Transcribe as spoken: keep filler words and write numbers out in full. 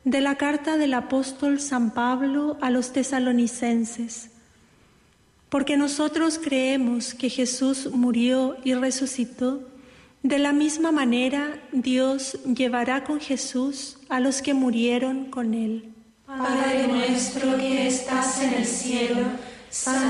De la carta del apóstol San Pablo a los tesalonicenses. Porque nosotros creemos que Jesús murió y resucitó, de la misma manera Dios llevará con Jesús a los que murieron con él. Padre nuestro que estás en el cielo, santificado